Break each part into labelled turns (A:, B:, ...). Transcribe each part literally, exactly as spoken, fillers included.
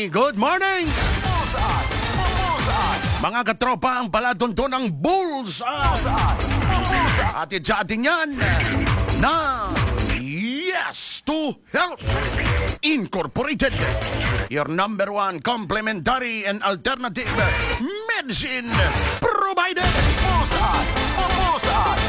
A: good morning!
B: Bullseye! Bullseye!
A: Mga katropa, ang palatunto ng Bullseye!
B: Bullseye! Bullseye!
A: Atid sa atin yan na Yes to Health Incorporated, your number one complementary and alternative medicine provider.
B: Bullseye! Bullseye!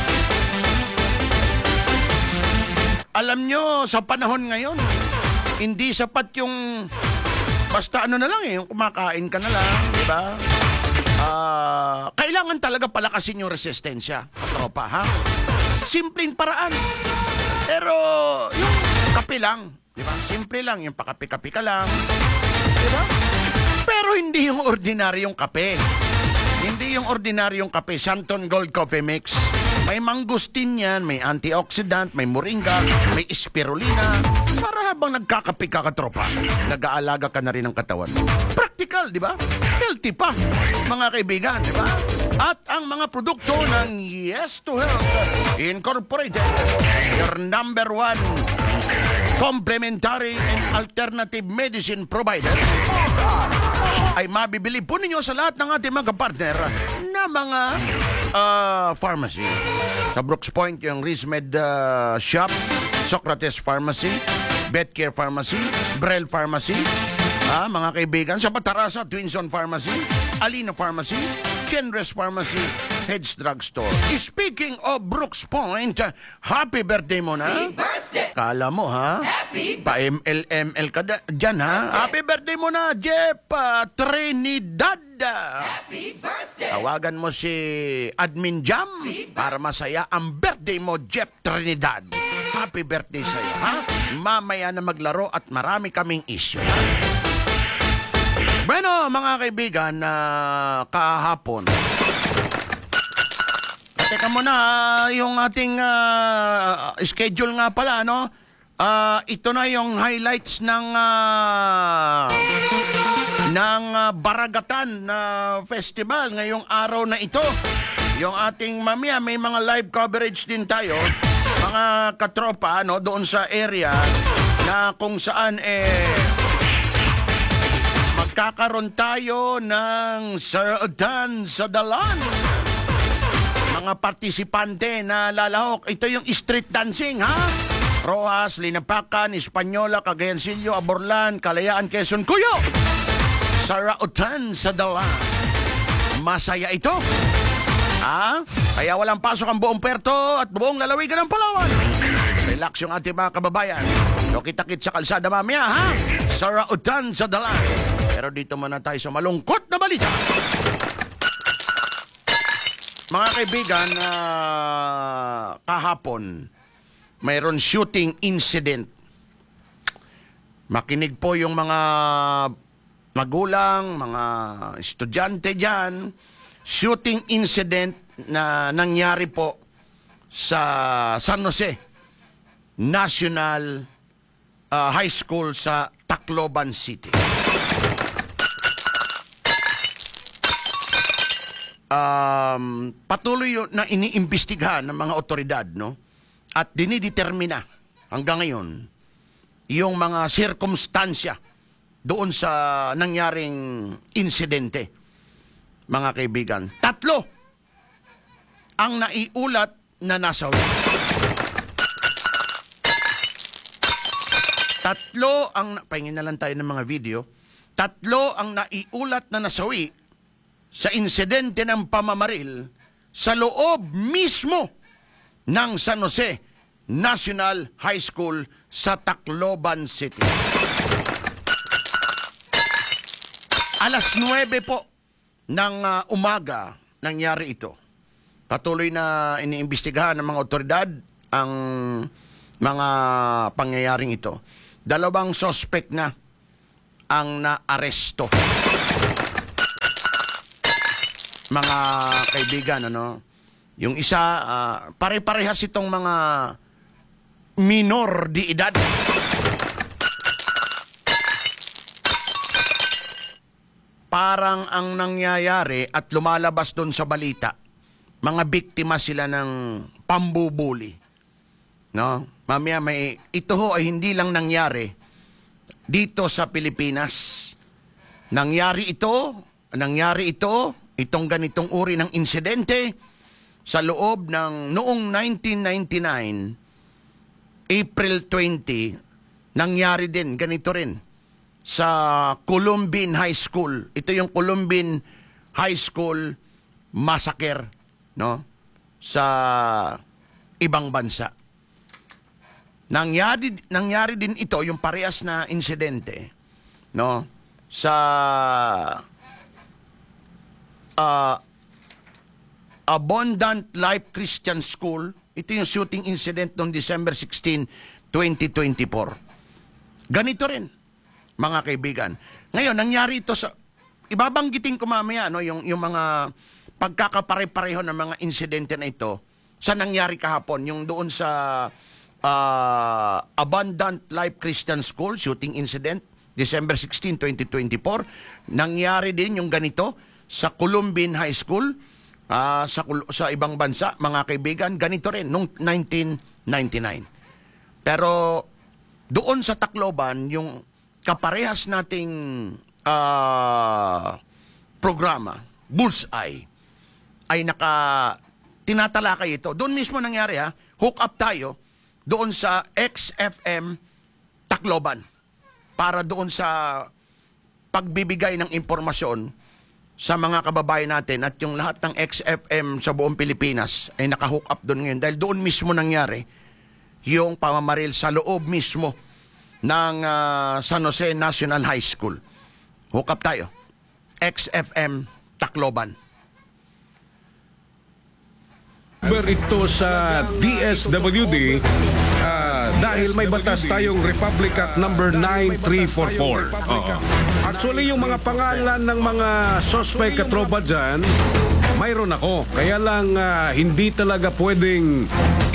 A: Alam nyo, sa panahon ngayon, hindi sapat yung basta ano na lang eh, yung kumakain ka na lang, di ba? Ah, kailangan talaga palakasin yung resistensya, katropa, ha? Simpleng paraan. Pero yung kape lang, di ba? Simple lang, yung pakape-kape ka lang, di ba? Pero hindi yung ordinaryong kape. Hindi yung ordinaryong kape, Shanton Gold Coffee Mix. May mangustin yan, may antioxidant, may moringa, may spirulina. Para habang nagkakape ka, katropa, nag-aalaga ka na rin ng katawan. Practical, di ba? Healthy pa, mga kaibigan, di ba? At ang mga produkto ng Yes to Health Incorporated, your number one complementary and alternative medicine provider, ay mabibili po ninyo sa lahat ng ating mga partner na mga uh, pharmacy. Sa Brooks Point, yung RizMed uh, Shop, Socrates Pharmacy, Betcare Pharmacy, Brel Pharmacy, ah, mga kaibigan, sa Batarasa, Twinson Pharmacy, Alina Pharmacy, Kenres Pharmacy, Hedge Drugstore. Speaking of Brooks Point, happy birthday mo na.
B: Happy birthday!
A: Kala mo, ha?
B: Happy
A: Pa-M L M L ka da- dyan, ha? Happy birthday mo na, Jeff uh, Trinidad.
B: Happy birthday!
A: Tawagan mo si Admin Jam para masaya ang birthday mo, Jeff Trinidad. Happy birthday sa'yo, ha? Mamaya na maglaro at marami kaming issue. Bueno, mga kaibigan, na uh, kahapon, teka muna, uh, yung ating uh, schedule nga pala, no? Uh, ito na yung highlights ng uh, ng uh, Baragatan na uh, festival ngayong araw na ito. Yung ating mamaya, may mga live coverage din tayo, mga katropa, no, doon sa area na kung saan eh magkakaroon tayo ng Sardan sa Dalan. Mga partisipante na lalahok. Ito yung street dancing, ha? Rojas, Linapacan, Espanyola, Cagayancillo, Aborlan, Kalayaan, Quezon, Cuyo. Sarautan sa Dalan. Masaya ito. Ha? Kaya walang pasok ang buong Puerto at buong lalawigan ng Palawan. Relax yung ating mga kababayan. So kita-kit sa kalsada mamaya, ha? Sarautan sa Dalan. Pero dito muna tayo sa malungkot na balita. Mga kaibigan, uh, kahapon, mayroon shooting incident. Makinig po yung mga magulang, mga estudyante dyan. Shooting incident na nangyari po sa San Jose National uh, High School sa Tacloban City. Um, patuloy na iniimbestigahan ng mga otoridad, no? At dinidetermina hanggang ngayon yung mga sirkumstansya doon sa nangyaring insidente, mga kaibigan. Tatlo ang naiulat na nasawi. Tatlo ang, pahingin na lang tayo ng mga video, tatlo ang naiulat na nasawi sa insidente ng pamamaril sa loob mismo ng San Jose National High School sa Tacloban City. Alas nuwebe po ng uh, umaga nangyari ito. Patuloy na iniimbestigahan ng mga otoridad ang mga pangyayaring ito. Dalawang suspect na ang naaresto. Mga kaibigan, ano? Yung isa, uh, pare-parehas itong mga minor di edad. Parang ang nangyayari at lumalabas doon sa balita, mga biktima sila ng pambubuli. No? Mamaya may, ito ho ay hindi lang nangyari dito sa Pilipinas. Nangyari ito, nangyari ito, itong ganitong uri ng insidente sa loob ng noong nineteen ninety-nine, April twentieth, nangyari din, ganito rin, sa Columbine High School. Ito yung Columbine High School massacre, no? Sa ibang bansa. Nangyari, nangyari din ito, yung parehas na insidente, no? Sa uh, Abundant Life Christian School. Ito yung shooting incident noong December sixteenth, twenty twenty-four. Ganito rin, mga kaibigan. Ngayon, nangyari ito sa... Ibabanggitin ko mamaya, no, yung, yung mga pagkakapare-pareho ng mga insidente na ito sa nangyari kahapon. Yung doon sa uh, Abundant Life Christian School, shooting incident, December sixteenth, twenty twenty-four. Nangyari din yung ganito sa Columbine High School, uh, sa, sa ibang bansa, mga kaibigan. Ganito rin, noong nineteen ninety-nine. Pero doon sa Tacloban, yung kaparehas nating uh, programa, Bullseye, ay naka tinatalakay ito. Doon mismo nangyari, ha, hook up tayo doon sa X F M Tacloban para doon sa pagbibigay ng impormasyon sa mga kababayan natin, at yung lahat ng X F M sa buong Pilipinas ay naka-hook up doon ngayon dahil doon mismo nangyari yung pamamaril sa loob mismo ng uh, San Jose National High School. Hook up tayo. X F M Tacloban.
C: Number ito sa D S W D ah, dahil may batas tayong Republic Act number nine three four four. Oo. Actually, yung mga pangalan ng mga suspect katropa dyan, mayroon ako. Kaya lang ah, hindi talaga pwedeng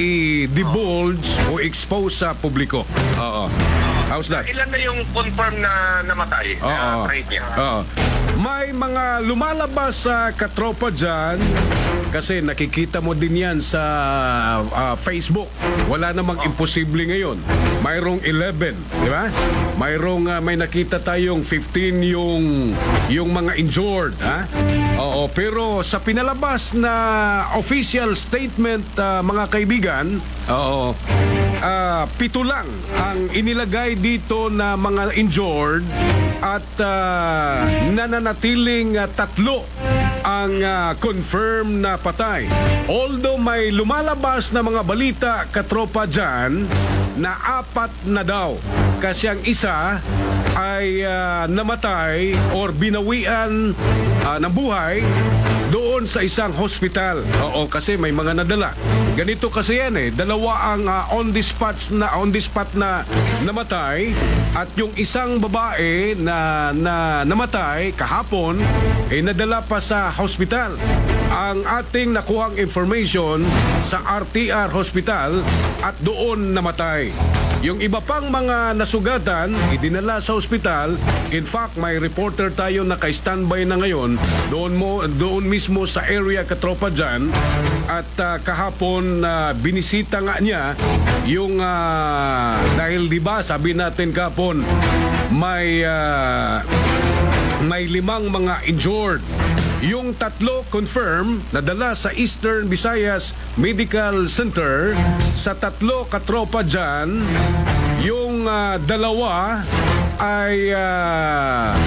C: i-divulge o expose sa publiko. Oo. How's that?
D: Ilan na yung confirm na namatay?
C: Oo.
D: Na trade niya?
C: Oo. May mga lumalabas sa katropa dyan kasi nakikita mo din yan sa uh, Facebook. Wala namang imposible ngayon. Mayroong eleven, di ba? Mayroong uh, may nakita tayong fifteen yung yung mga injured, ha? Oo, pero sa pinalabas na official statement, uh, mga kaibigan, oo, uh, pito lang ang inilagay dito na mga injured at uh, nananatiling uh, tatlo ang uh, confirmed na patay. Although may lumalabas na mga balita, katropa dyan, na apat na daw. Kasi ang isa ay uh, namatay or binawian uh, ng buhay doon sa isang hospital. Oo, kasi may mga nadala. Ganito kasi yan eh. Dalawa ang uh, on the spot na on the spot na namatay, at yung isang babae na, na namatay kahapon eh nadala pa sa hospital. Ang ating nakuhang information sa R T R Hospital at doon namatay. Yung iba pang mga nasugatan, idinala sa ospital. In fact, may reporter tayo na naka-standby na ngayon doon mo doon mismo sa area, katropa dyan. At uh, kahapon uh, binisita nga niya yung uh, dahil di ba sabi natin kahapon may uh, may limang mga injured. Yung tatlo confirm nadala sa Eastern Visayas Medical Center. Sa tatlo katropa dyan, yung uh, dalawa ay uh,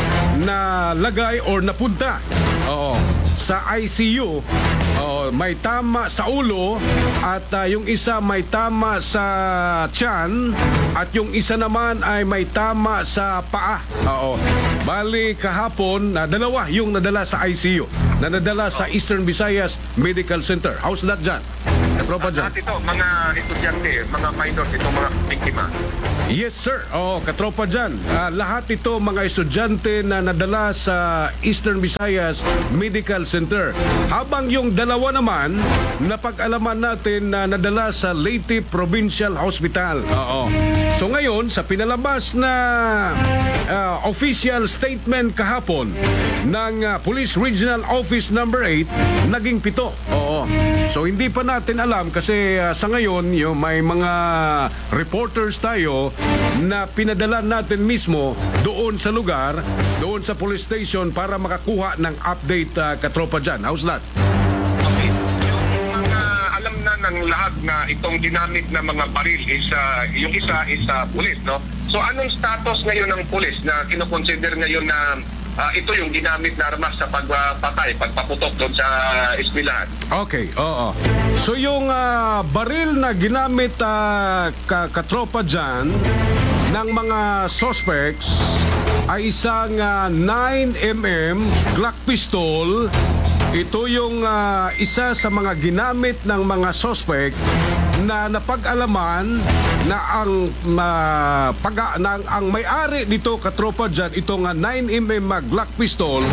C: nalagay or napunta oo, sa I C U. Oo, may tama sa ulo at uh, yung isa may tama sa tiyan at yung isa naman ay may tama sa paa. Oo. Bali kahapon na dalawa yung nadala sa I C U, na nadala sa Eastern Visayas Medical Center. How's that dyan? Katropa dyan?
D: At ito, mga estudyante, mga minors, ito mga biktima.
C: Yes, sir. Oo, katropa dyan. Ah, lahat ito mga estudyante na nadala sa Eastern Visayas Medical Center. Habang yung dalawa naman, napag-alaman natin na nadala sa Leyte Provincial Hospital. Oo. So ngayon, sa pinalabas na ah, official statement kahapon ng ah, Police Regional Office number eight, naging pito. Oo. So hindi pa natin alam kasi ah, sa ngayon, yung may mga reporters tayo na pinadala natin mismo doon sa lugar, doon sa police station para makakuha ng update ah, katropa dyan. How's that?
D: Okay. Yung mga alam na ng lahat na itong ginamit na mga baril is ah, yung isa is uh, pulis, no? So anong status ngayon ng pulis na kinoconsider ngayon na ah, ito yung ginamit na armas sa pagpatay, pagpaputok doon sa eskwelahan?
C: Okay, oo. So yung ah, baril na ginamit ah, ka katropa dyan ng mga suspects ay isang ah, nine millimeter Glock pistol. Ito yung ah, isa sa mga ginamit ng mga suspect na napag-alaman na ang ah, pag na, ang may-ari dito katropa dyan, itong ah, nine millimeter Glock pistol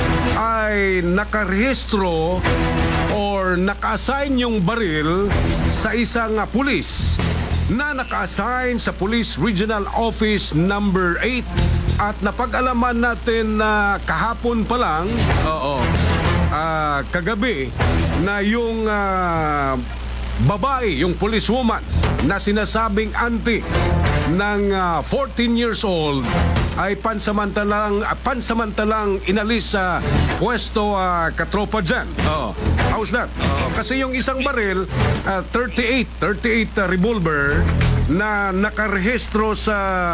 C: ay nakarehistro or naka-assign yung baril sa isang ah, pulis na naka-assign sa Police Regional Office number eight. At napag-alaman natin na kahapon pa lang, oo, ah, kagabi, na yung ah, babae, yung policewoman na sinasabing auntie ng ah, fourteen years old ay pansamantalang ah, pansamantalang inalis sa pwesto ah, katropa dyan. Oo. How's that? Oo. Kasi yung isang baril, ah, thirty-eight uh, revolver na nakarehistro sa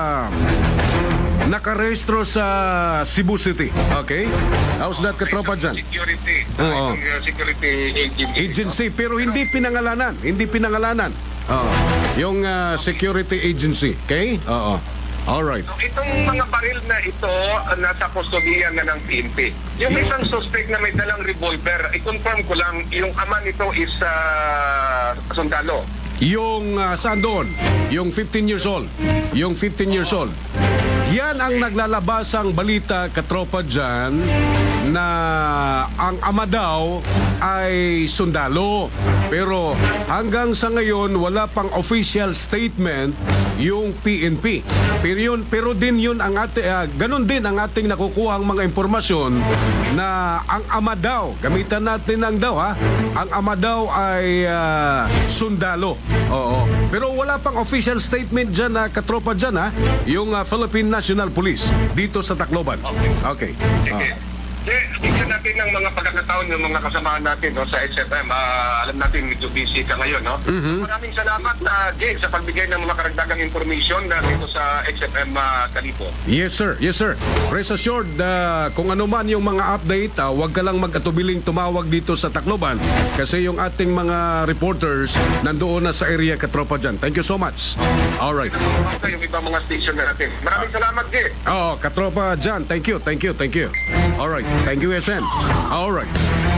C: nakarehistro sa Cebu City. Okay? How's that katropa dyan?
D: Security.
C: Oo.
D: Itong, uh, security agency.
C: Agency, pero hindi pinangalanan. Hindi pinangalanan. Oo. Yung ah, security agency. Okay? Oo. Alright.
D: So, itong mga baril na ito, uh, nasa kustodiyan na ng P N P. Yung isang suspect na may dalang revolver, i-confirm ko lang, yung ama nito is uh, sundalo.
C: Yung ah, saan doon? Yung fifteen years old. Yung fifteen years old. Yan ang naglalabasang balita katropa dyan na ang ama daw ay sundalo. Pero hanggang sa ngayon wala pang official statement yung P N P. Pero yun, pero din yun ang ate, uh, ganun din ang ating nakukuhang mga impormasyon na ang ama daw, gamitan natin ang daw ha, ang ama daw ay ah, sundalo. Oo. Pero wala pang official statement dyan na katropa dyan ha, yung ah, Philippine National Police dito sa Tacloban. Okay.
D: Sige.
C: Ah.
D: Eh, bigyan natin ng mga pagkakataon ng mga kasamahan natin no, sa X F M. Ah, alam natin medyo busy ka ngayon. No?
C: Mhm.
D: Maraming salamat, uh, Jay, sa pagbigay ng mga karagdagang information na dito sa X F M uh, Kalibo.
C: Yes sir, yes sir. Rest assured, uh, kung ano man yung mga update, uh, huwag ka lang mag-atubiling tumawag dito sa Tacloban kasi yung ating mga reporters nandoon na sa area katropa dyan. Thank you so much. Alright.
D: Ito yung ibang mga station natin. Maraming salamat, Jay.
C: Oo, katropa dyan. Thank you, thank you, thank you. Alright. Thank you, S N. Alright.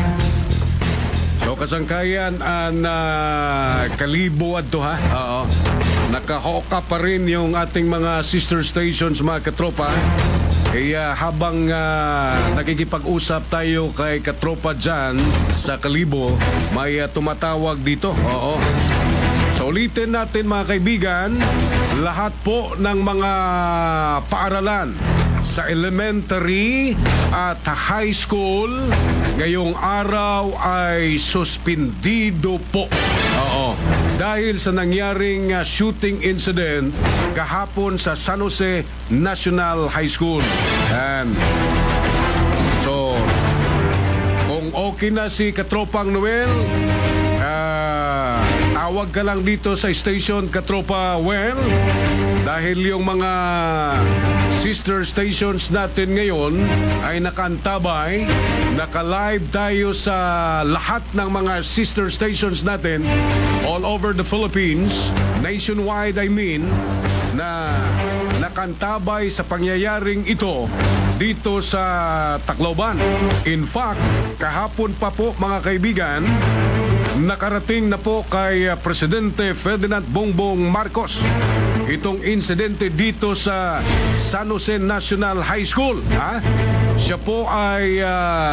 C: So, kasangkayan ang uh, Kalibo adto ha. Oo. Nakahoka pa rin yung ating mga sister stations, mga katropa. Kaya habang uh, nakikipag-usap tayo kay katropa dyan sa Kalibo, may uh, tumatawag dito. Oo. So, ulitin natin mga kaibigan, lahat po ng mga paaralan sa elementary at high school ngayong araw ay suspindido po. Oo. Dahil sa nangyaring uh, shooting incident kahapon sa San Jose National High School. And so, kung okay na si Katropang Noel, ah, tawag ka lang dito sa station Katropa Well dahil yung mga sister stations natin ngayon ay nakaantabay, naka-live tayo sa lahat ng mga sister stations natin all over the Philippines, nationwide I mean, na nakantabay sa pangyayaring ito dito sa Tacloban. In fact, kahapon pa po mga kaibigan, nakarating na po kay Presidente Ferdinand Bongbong Marcos itong insidente dito sa San Jose National High School. Ha? Siya po ay uh,